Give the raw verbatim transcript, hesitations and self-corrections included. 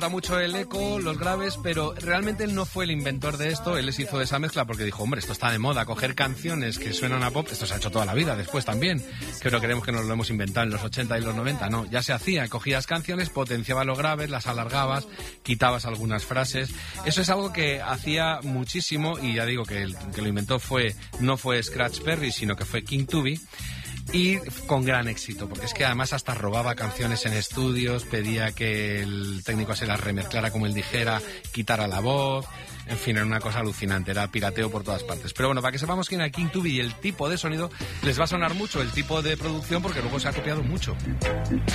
mucho el eco, los graves, pero realmente él no fue el inventor de esto. Él les hizo esa mezcla porque dijo, hombre, esto está de moda, coger canciones que suenan a pop. Esto se ha hecho toda la vida después también, pero creemos que nos lo hemos inventado en los ochenta y los noventa. No, ya se hacía, cogías canciones, potenciabas los graves, las alargabas, quitabas algunas frases. Eso es algo que hacía muchísimo, y ya digo que el que lo inventó fue no fue Scratch Perry, sino que fue King Tubby. Y con gran éxito, porque es que además hasta robaba canciones en estudios, pedía que el técnico se las remezclara como él dijera, quitara la voz, en fin, era una cosa alucinante, era pirateo por todas partes. Pero bueno, para que sepamos quién era King Tubby y el tipo de sonido, les va a sonar mucho el tipo de producción porque luego se ha copiado mucho.